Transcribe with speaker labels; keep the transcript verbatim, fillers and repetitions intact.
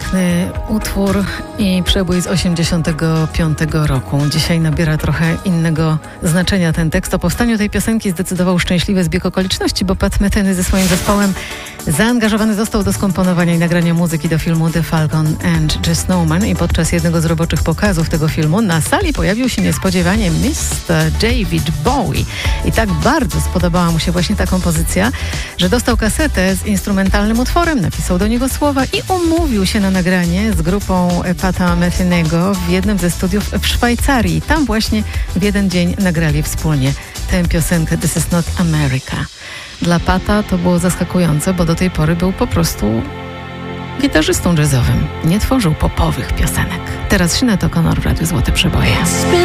Speaker 1: Piękny utwór i przebój z osiemdziesiątego piątego roku. Dzisiaj nabiera trochę innego znaczenia ten tekst. O powstaniu tej piosenki zdecydował szczęśliwy zbieg okoliczności, bo Pat Metheny ze swoim zespołem zaangażowany został do skomponowania i nagrania muzyki do filmu The Falcon and the Snowman i podczas jednego z roboczych pokazów tego filmu na sali pojawił się niespodziewanie mister David Bowie. I tak bardzo spodobała mu się właśnie ta kompozycja, że dostał kasetę z instrumentalnym utworem, napisał do niego słowa i umówił się na nagranie z grupą Pata Methenego w jednym ze studiów w Szwajcarii. Tam właśnie w jeden dzień nagrali wspólnie tę piosenkę This is not America. Dla Pata to było zaskakujące, bo do tej pory był po prostu gitarzystą jazzowym. Nie tworzył popowych piosenek. Teraz Sinead O'Connor w Radiu Złote Przeboje.